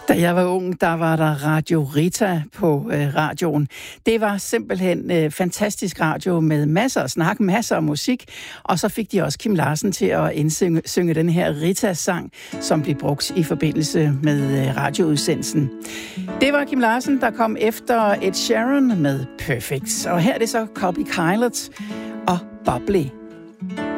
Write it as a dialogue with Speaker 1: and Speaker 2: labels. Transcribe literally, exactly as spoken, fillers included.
Speaker 1: Da jeg var ung, der var der Radio Rita på øh, radioen. Det var simpelthen øh, fantastisk radio med masser af snak, masser af musik. Og så fik de også Kim Larsen til at indsynge synge den her Rita-sang, som blev brugt i forbindelse med øh, radioudsendelsen. Det var Kim Larsen, der kom efter Ed Sheeran med Perfect. Og her er det så Colby Kylet og Bubbly.